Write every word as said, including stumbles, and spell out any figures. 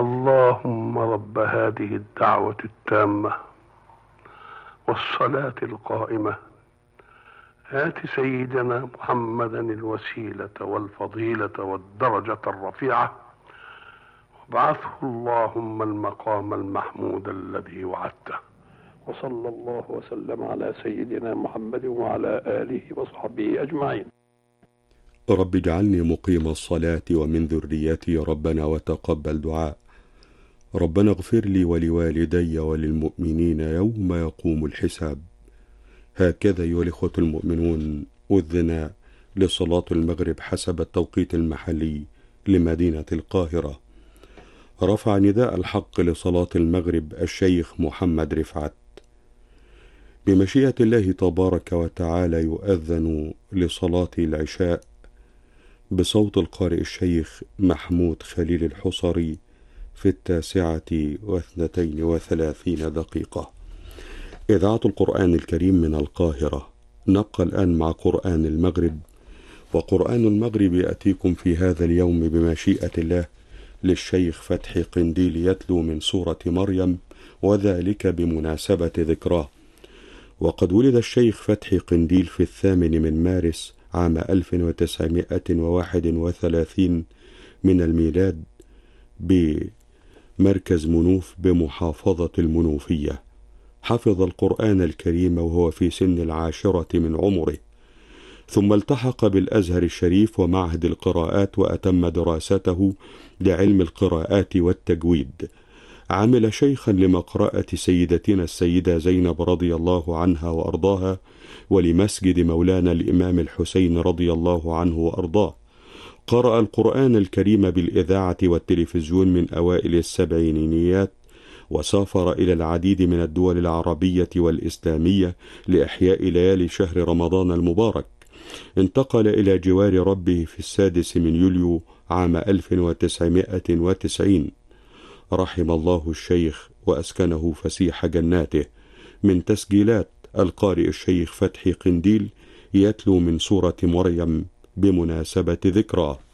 اللهم رب هذه الدعوة التامة والصلاة القائمة آت سيدنا محمدا الوسيلة والفضيلة والدرجة الرفيعة وابعثه اللهم المقام المحمود الذي وعدته. وصلى الله وسلم على سيدنا محمد وعلى آله وصحبه أجمعين. رب اجعلني مقيم الصلاة ومن ذريتي ربنا وتقبل دعاء. ربنا اغفر لي ولوالدي وللمؤمنين يوم يقوم الحساب. هكذا أيها الإخوة المؤمنون أذن لصلاة المغرب حسب التوقيت المحلي لمدينة القاهرة. رفع نداء الحق لصلاة المغرب الشيخ محمد رفعت. بمشيئة الله تبارك وتعالى يؤذن لصلاة العشاء بصوت القارئ الشيخ محمود خليل الحصري في التاسعة واثنتين وثلاثين دقيقة. إذاعة القرآن الكريم من القاهرة. نبقى الآن مع قرآن المغرب، وقرآن المغرب يأتيكم في هذا اليوم بمشيئة الله للشيخ فتحي قنديل يتلو من سورة مريم، وذلك بمناسبة ذكراه. وقد ولد الشيخ فتحي قنديل في الثامن من مارس عام ألف وتسعمائة وواحد وثلاثين من الميلاد بمركز منوف بمحافظة المنوفية. حفظ القرآن الكريم وهو في سن العاشرة من عمره، ثم التحق بالأزهر الشريف ومعهد القراءات وأتم دراسته لعلم القراءات والتجويد. عمل شيخا لمقرأة سيدتنا السيدة زينب رضي الله عنها وأرضاها، ولمسجد مولانا الإمام الحسين رضي الله عنه وأرضاه. قرأ القرآن الكريم بالإذاعة والتلفزيون من أوائل السبعينيات، وسافر إلى العديد من الدول العربية والإسلامية لإحياء ليالي شهر رمضان المبارك. انتقل إلى جوار ربه في السادس من يوليو عام ألف وتسعمائة وتسعين. رحم الله الشيخ وأسكنه فسيح جناته. من تسجيلات القارئ الشيخ فتحي قنديل يتلو من سورة مريم بمناسبة ذكراه.